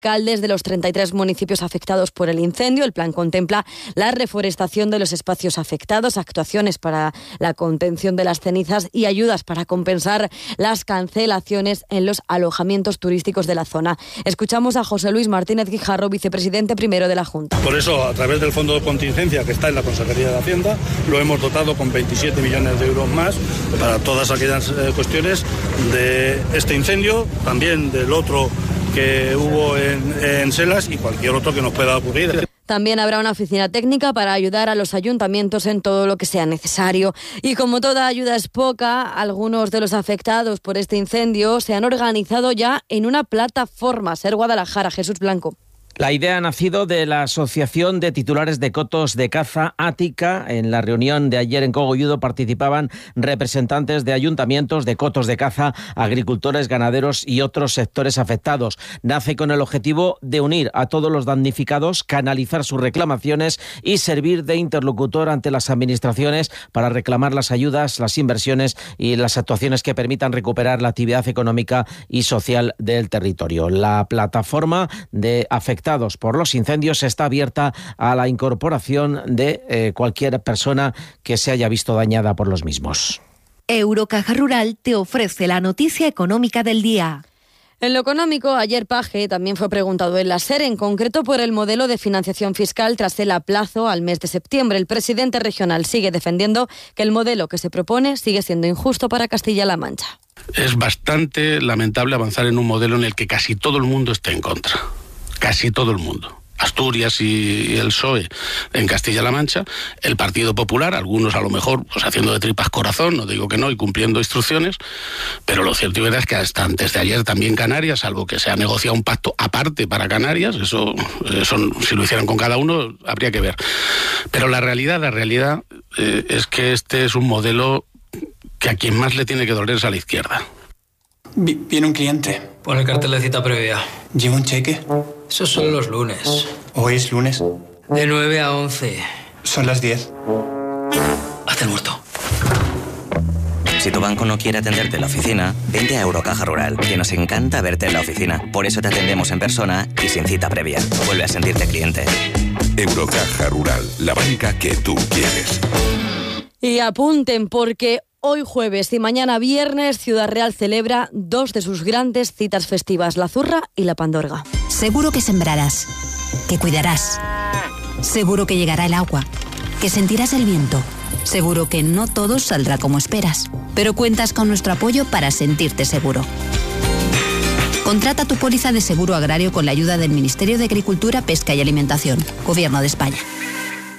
alcaldes de los 33 municipios afectados por el incendio. El plan contempla la reforestación de los espacios afectados, actuaciones para la contención de las cenizas y ayudas para compensar las cancelaciones en los alojamientos turísticos de la zona. Escuchamos a José Luis Martínez Guijarro, vicepresidente primero de la Junta. Por eso, a través del Fondo de Contingencia que está en la Consejería de Hacienda, lo hemos dotado con 27 millones de euros más para todas aquellas cuestiones de este incendio, también del otro que hubo en Selas y cualquier otro que nos pueda ocurrir. También habrá una oficina técnica para ayudar a los ayuntamientos en todo lo que sea necesario. Y como toda ayuda es poca, algunos de los afectados por este incendio se han organizado ya en una plataforma. Ser Guadalajara, Jesús Blanco. La idea ha nacido de la Asociación de Titulares de Cotos de Caza, Ática. En la reunión de ayer en Cogolludo participaban representantes de ayuntamientos, de cotos de caza, agricultores, ganaderos y otros sectores afectados. Nace con el objetivo de unir a todos los damnificados, canalizar sus reclamaciones y servir de interlocutor ante las administraciones para reclamar las ayudas, las inversiones y las actuaciones que permitan recuperar la actividad económica y social del territorio. La plataforma de afectados por los incendios está abierta a la incorporación de cualquier persona que se haya visto dañada por los mismos. Eurocaja Rural te ofrece la noticia económica del día. En lo económico, ayer Paje también fue preguntado en la SER, en concreto por el modelo de financiación fiscal tras el aplazo al mes de septiembre. El presidente regional sigue defendiendo que el modelo que se propone sigue siendo injusto para Castilla-La Mancha. Es bastante lamentable avanzar en un modelo en el que casi todo el mundo esté en contra. Casi todo el mundo. Asturias y el PSOE en Castilla-La Mancha, el Partido Popular, algunos a lo mejor pues haciendo de tripas corazón, no digo que no, y cumpliendo instrucciones, pero lo cierto y verdad es que hasta antes de ayer también Canarias, salvo que se ha negociado un pacto aparte para Canarias, eso si lo hicieran con cada uno habría que ver. Pero la realidad es que este es un modelo que a quien más le tiene que doler es a la izquierda. Viene un cliente. Pon el cartel de cita previa. ¿Lleva un cheque? Eso son los lunes. ¿Hoy es lunes? De 9 a 11. Son las 10. Hazte el muerto. Si tu banco no quiere atenderte en la oficina, vente a Eurocaja Rural, que nos encanta verte en la oficina. Por eso te atendemos en persona y sin cita previa. Vuelve a sentirte cliente. Eurocaja Rural, la banca que tú quieres. Y apunten porque hoy jueves y mañana viernes Ciudad Real celebra dos de sus grandes citas festivas, la Zurra y la Pandorga. Seguro que sembrarás, que cuidarás. Seguro que llegará el agua, que sentirás el viento. Seguro que no todo saldrá como esperas, pero cuentas con nuestro apoyo para sentirte seguro. Contrata tu póliza de seguro agrario con la ayuda del Ministerio de Agricultura, Pesca y Alimentación, Gobierno de España.